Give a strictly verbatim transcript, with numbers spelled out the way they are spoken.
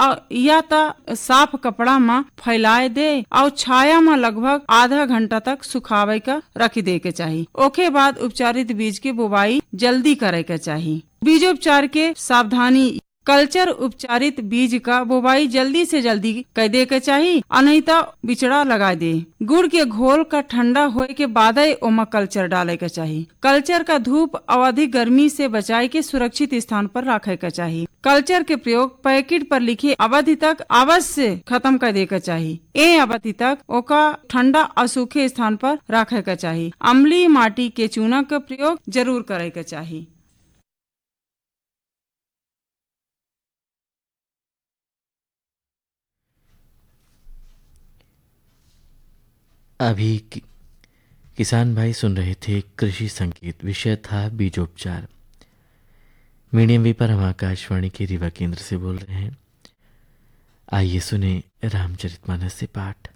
और या त साफ कपड़ा में फैलाए दे और छाया में लगभग आधा घंटा तक सुखावे का रख दे के चाहिए। ओके बाद उपचारित बीज के बुवाई जल्दी करे के चाहिए। बीजोपचार के सावधानी, कल्चर उपचारित बीज का बुवाई जल्दी से जल्दी कर दे के चाहिए, नहीं तो बिचड़ा लगा दे। गुड़ के घोल का ठंडा होए के बाद ओमा कल्चर डाले के चाहिए। कल्चर का धूप और अधिक गर्मी से बचाए के सुरक्षित स्थान पर रखे के चाहिए। कल्चर के प्रयोग पैकेट पर लिखे अवधि तक अवश्य खत्म कर दे के चाहिए। ए अवधि तक ओका ठंडा और सूखे स्थान पर रखे के चाहिए। अम्लीय माटी के चूना का प्रयोग जरूर करे के चाहिए। अभी कि, किसान भाई सुन रहे थे कृषि संगीत, विषय था बीजोपचार। मीडियम वे पर हम आकाशवाणी के रीवा केंद्र से बोल रहे हैं। आइए सुने रामचरितमानस से पाठ।